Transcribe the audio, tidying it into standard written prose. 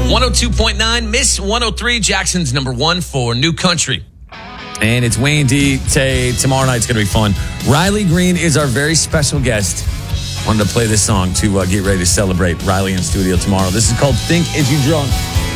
102.9, Miss 103, Jackson's number one for New Country. And it's Wayne D. Tay. Tomorrow night's going to be fun. Riley Green is our very special guest. Wanted to play this song to get ready to celebrate Riley in studio tomorrow. This is called Think Is You Drunk?